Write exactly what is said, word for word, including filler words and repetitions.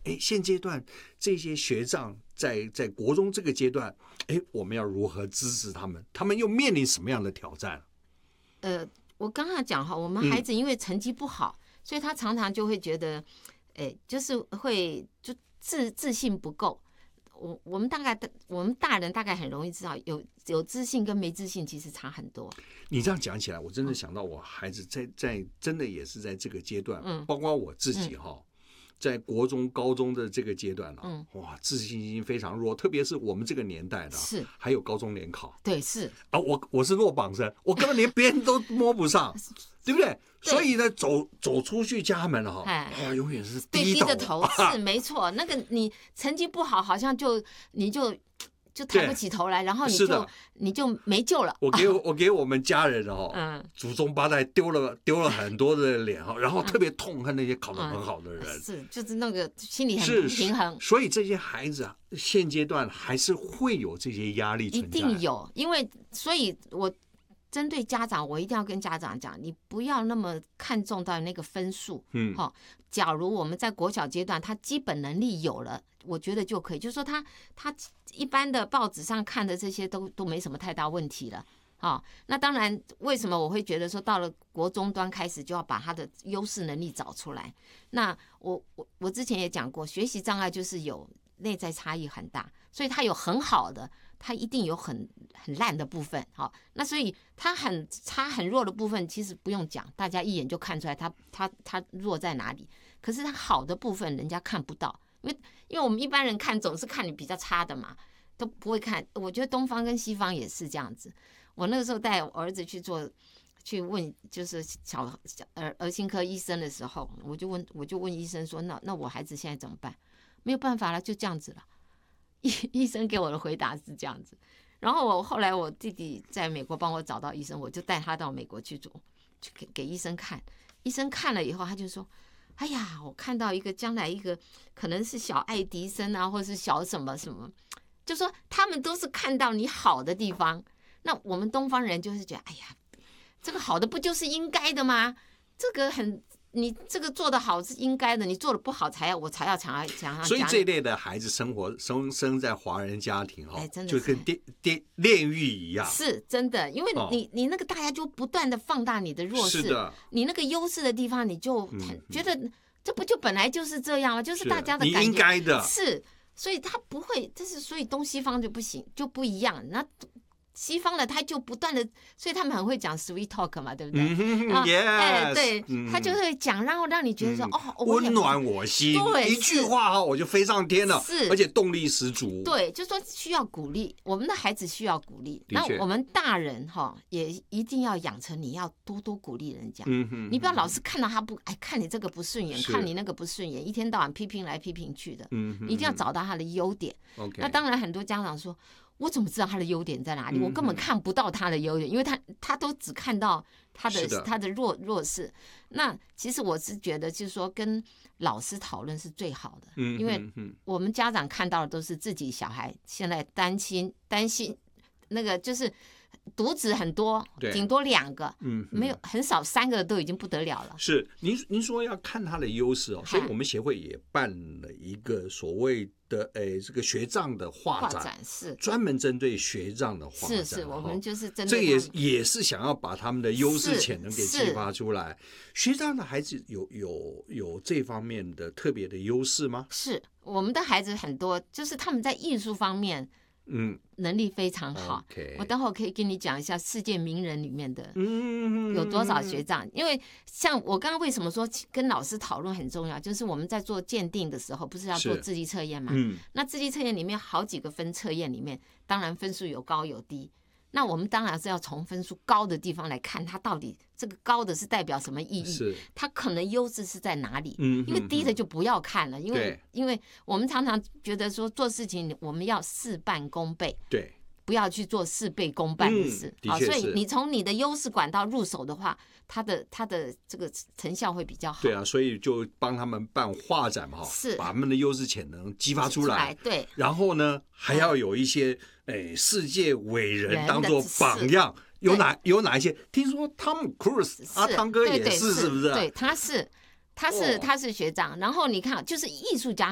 哎，现阶段这些学长在在国中这个阶段，哎，我们要如何支持他们？他们又面临什么样的挑战？ 呃，我刚才讲哈，我们孩子因为成绩不好，嗯、所以他常常就会觉得，哎，就是会就自自信不够。我我们大概我们大人大概很容易知道，有有自信跟没自信其实差很多。 你这样讲起来，我真的想到我孩子在在真的也是在这个阶段，嗯，包括我自己哈、嗯，在国中、高中的这个阶段啊，嗯，哇，自信心非常弱，特别是我们这个年代的， 是还有高中联考， 对，是啊，我我是落榜生，我根本连别人都摸不上。对不对？所以呢，走走出去家门哈，哇，永远是低着头，是没错。那个你成绩不好，好像就你就就抬不起头来，然后你就你就没救了。 我给我给我们家人哦，嗯，祖宗八代丢了丢了很多的脸哈，然后特别痛恨那些考得很好的人， 嗯、是就是那个心里很不平衡。 所以这些孩子啊，现阶段还是会有这些压力存在， 一定有，因为所以我。针对家长，我一定要跟家长讲，你不要那么看重到那个分数。嗯，好、哦，假如我们在国小阶段，他基本能力有了，我觉得就可以。就是说他，他他一般的报纸上看的这些都都没什么太大问题了。好、哦，那当然，为什么我会觉得说到了国中端开始就要把他的优势能力找出来？那我我我之前也讲过，学习障碍就是有内在差异很大，所以他有很好的。他一定有很很烂的部分，好，那所以他很差很弱的部分，其实不用讲，大家一眼就看出来他他他弱在哪里。可是他好的部分，人家看不到，因为因为我们一般人看总是看你比较差的嘛，都不会看。我觉得东方跟西方也是这样子。我那个时候带我儿子去做，去问就是小儿儿心科医生的时候，我就问我就问医生说，那那我孩子现在怎么办？没有办法了，就这样子了。医医生给我的回答是这样子，然后我后来我弟弟在美国帮我找到医生，我就带他到美国去做，去给给医生看。医生看了以后，他就说：“哎呀，我看到一个将来一个可能是小爱迪生啊，或者是小什么什么，就说他们都是看到你好的地方。那我们东方人就是觉得，哎呀，这个好的不就是应该的吗？这个很。”你这个做得好是应该的，你做得不好才要我才要强要强要。 所以这一类的孩子生活生生在华人家庭哈、哦哎， 就跟炼炼炼狱一样。 是真的，因为你、哦、你那个大家就不断的放大你的弱势， 是的， 你那个优势的地方，你就觉得、嗯、这不就本来就是这样吗？就是大家的感觉你应该的， 是，所以他不会，这是所以东西方就不行，就不一样。那。西方的他就不断的，所以他们很会讲 sweet talk 嘛，对不对？ 嗯哼啊 yes, 哎，对、 嗯， 他就会讲，然后让你觉得说，嗯、哦， 温暖我心， 对， 一句话哈，我就飞上天了， 是， 而且动力十足。 对，就说需要鼓励，我们的孩子需要鼓励，那我们大人哈也一定要养成，你要多多鼓励人家。嗯哼，你不要老是看到他不，哎，看你这个不顺眼，看你那个不顺眼，一天到晚批评来批评去的。嗯哼，你一定要找到他的优点。 OK， 那当然很多家长说。我怎么知道他的优点在哪里？我根本看不到他的优点，因为他他都只看到他的, 的他的弱弱势。那其实我是觉得，就是说跟老师讨论是最好的，嗯，因为我们家长看到的都是自己小孩现在担心担心那个就是独子很多，顶多两个，嗯，没有很少三个都已经不得了了。 是您您说要看他的优势哦，所以我们协会也办了一个所谓的诶这个学障的画展， 画展是专门针对学障的画展， 是是，我们就是针对这也也是想要把他们的优势潜能给激发出来。学障的孩子有有有这方面的特别的优势吗？ 是我们的孩子很多，就是他们在艺术方面。嗯，能力非常好。 Okay. 我待会儿可以跟你讲一下世界名人里面的有多少学障。因为像我刚刚为什么说跟老师讨论很重要，就是我们在做鉴定的时候，不是要做智力测验吗？嗯，那智力测验里面好几个分测验里面，当然分数有高有低。那我们当然是要从分数高的地方来看，它到底这个高的是代表什么意义？它可能优势是在哪里？嗯，因为低的就不要看了，因为因为我们常常觉得说做事情我们要事半功倍， 对， 不要去做事倍功半的事。 嗯、 好，所以你从你的优势管道入手的话，它的它的这个成效会比较好。 对啊，所以就帮他们办画展嘛， 是把他们的优势潜能激发出来。 对， 然后呢，还要有一些。哎，世界伟人当做榜样，有哪有哪一些？听说汤姆·克鲁斯，阿汤哥也是，是不是？ 对，他是，他是，他是学长。然后你看，就是艺术家。